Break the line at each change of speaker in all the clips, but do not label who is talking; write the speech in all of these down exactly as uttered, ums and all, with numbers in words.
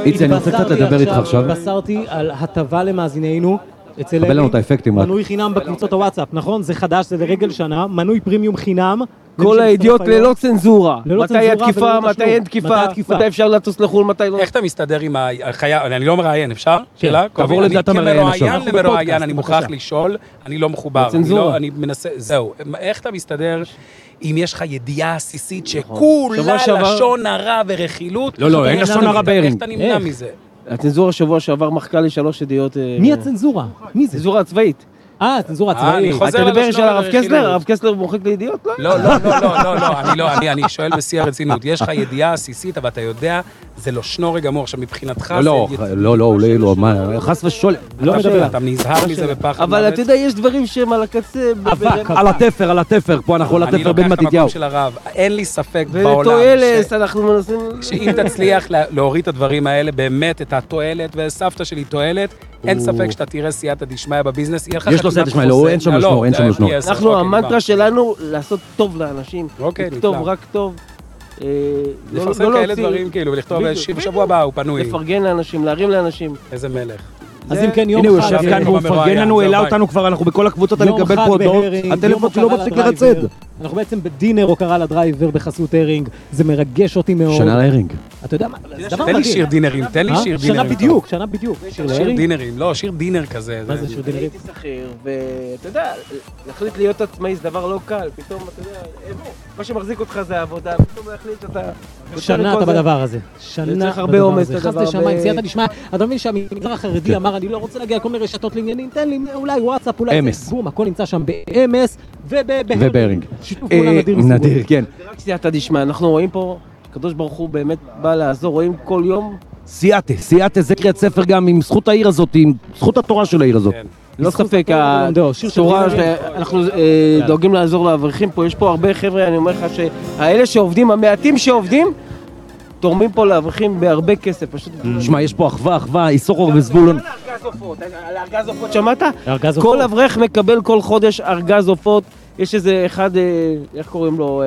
איצי, אני רוצה קצת לדבר איתך עכשיו.
התבשרתי על הטבה למאזינינו.
קבל לנו את האפקטים רק.
מנוי חינם בקבוצות הוואטסאפ, נכון? זה חדש, זה לרגל שנה, מנוי פרימיום חינם.
כל האידיוט ללא צנזורה. מתי יהיה תקיפה, מתי אין תקיפה, מתי אפשר לטוס לחול, מתי לא.
איך אתה מסתדר עם החיה, אני לא מראיין, אפשר?
שאלה?
תעבור לדעת המראיין עכשיו.
אני כמרואיין, אני מוכרח לשאול, אני לא מחובר.
צנזורה.
אני מנסה, זהו. איך אתה מסתדר אם יש לך ידיעה עסיסית שכולה לשון הרע ורכילות?
לא, לא, אין לשון הרע בארינג.
איך אתה נמנע מזה?
הצנזורה שבוע שעבר מחקה לי שלוש ידיעות.
מי הצנזורה? מי זה?
צנזורה הצבאית.
אה, הצנזורה הצבאית.
חוזר
אתה מדבר של הרב
ללשון
קסלר? הרב קסלר מוחק לידיעות?
לא, לא, לא, לא, לא, אני לא, אני, אני שואל בשיא הרצינות, יש לך ידיעה עסיסית, אבל אתה יודע, זה לא שנור גמור, עכשיו מבחינתך זה...
לא, לא, לא, אולי לא, מה, חס ושול, לא מדבר.
אתה נזהר מזה בפחד.
אבל אתה יודע, יש דברים שהם על הקצה...
אבק, על התפר, על התפר, פה אנחנו על התפר בין מתתיהו.
אני לוקח את המקום של הרב, אין לי ספק בעולם.
ותועלת, אנחנו מנסים...
שאם תצליח להוריד את הדברים האלה, באמת את התועלת, וסבתא שלי תועלת, אין ספק שאתה תראה סייעתא דשמיא בביזנס.
יש לו סייעתא דשמיא, לא, אין שם לשמור, אין שם לשמור.
אנחנו, המנטרה שלנו, לעשות טוב לאנשים. לכתוב רק טוב.
לפרסם כאלה דברים, כאילו, ולכתוב, בשבוע הבא הוא פנוי.
לפרגן לאנשים, להרים לאנשים.
איזה מלך.
אז אם כן, יום
הנה הוא
חג...
יושב כאן, הוא מפרגן לנו, העלה אותנו כבר, אנחנו בכל הקבוצות, אני מקבל פה הודעות, הטלפון שלו מפסיק לרצד.
אנחנו בעצם בדינר הוקרה לדרייבר בחסות הרינג, זה מרגש אותי מאוד.
שנה להרינג.
אתה יודע מה, זה דבר
תן לי
מדהים.
שיר דינרים, תן לי שיר דינרים.
שנה בדיוק, שנה בדיוק.
שיר דינרים, לא, שיר דינר כזה.
מה זה שיר דינרים?
הייתי שכיר, ואתה יודע, להחליט להיות עצמאי זה דבר לא קל, פתאום, אתה יודע, מה שמחזיק אותך זה העבודה, פתאום להחליט שאתה...
שנה אתה בדבר הזה. שנה
צריך הרבה אומץ
בדבר הזה. חסת שמיים, סייעתא דשמיא. אתה מבין שהמגזר החרדי אמר, אני לא רוצה להגיע לכל מיני רשתות לעניינים, תן לי אולי וואטסאפ, אולי...
אמס.
בום, הכל נמצא שם ב-אמס
ובהרינג.
שיתוף פעולה נדיר מסוגו.
נדיר, כן.
זה רק סייעתא דשמיא, אנחנו רואים פה, הקדוש ברוך הוא באמת בא לעזור, רואים כל יום.
סייעתא, סייעתא זה קריאת ספר גם עם זכות העיר הזאת, עם זכות התורה של העיר הזאת.
לא ספק, התורה, אנחנו דואגים לעזור לאברכים פה, יש פה הרבה חבר'ה, אני אומר לך שהאלה שעובדים, המעטים שעובדים, תורמים פה לאברכים בהרבה כסף, פשוט...
שמע, יש פה אחווה, אחווה, איסוחור וזבולון.
על ארגז עופות, על ארגז עופות, שמעת?
ארגז עופות.
כל אברך מקבל כל חודש ארגז עופות, יש איזה אחד, איך קוראים לו?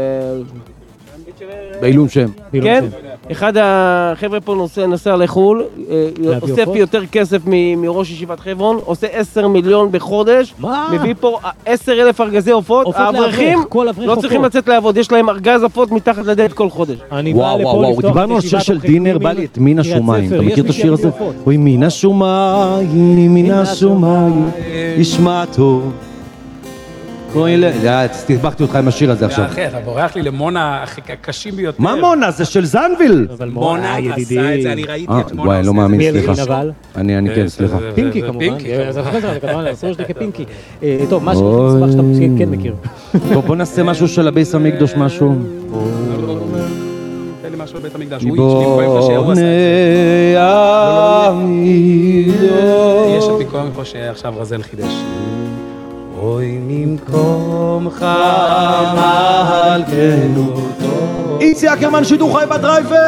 בעילום שם.
כן? אחד החבר'ה פה נוסע, נסע לחול, אוסף יותר כסף מראש ישיבת חברון, עושה עשר מיליון בחודש, מביא פה עשר אלף ארגזי עופות, האברכים לא צריכים לצאת לעבוד, יש להם ארגז עופות מתחת לדלת כל חודש.
וואו, וואו, וואו, דיברנו על שיר של דינר, בא לי את מן השומיים, אתה מכיר את השיר הזה? אוי, מן השומיים, מן השומיים, ישמע טוב. אוי, תסתבכתי אותך עם השיר הזה עכשיו.
אחי, אתה בורח לי למונה הקשים ביותר.
מה מונה? זה של זנביל.
אבל
מונה עשה את זה, אני ראיתי את מונה.
וואי, לא מאמין, סליחה.
מי אבל?
אני, אני כן, סליחה.
פינקי כמובן. זה חושב שזה כמובן, עשו שלי כפינקי. טוב, משהו נצמח שאתה כן מכיר.
טוב, בוא נעשה משהו של הבייס המקדוש, משהו.
תן לי משהו לבית המקדש. הוא איש, הוא עשה את זה. יש את מקום פה שעכשיו רזל חידש. אוי ממקומך מלכנו טוב.
איצי אקרמן שידור חי בדרייבר.